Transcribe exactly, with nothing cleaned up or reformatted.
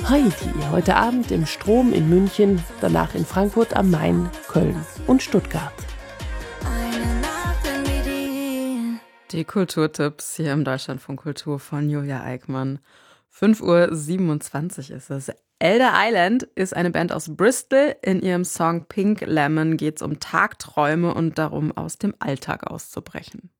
Haiti, heute Abend im Strom in München, danach in Frankfurt am Main, Köln und Stuttgart. Die Kulturtipps hier im Deutschlandfunk Kultur von Julia Eickmann. fünf Uhr siebenundzwanzig ist es. Elder Island ist eine Band aus Bristol. In ihrem Song Pink Lemon geht es um Tagträume und darum, aus dem Alltag auszubrechen.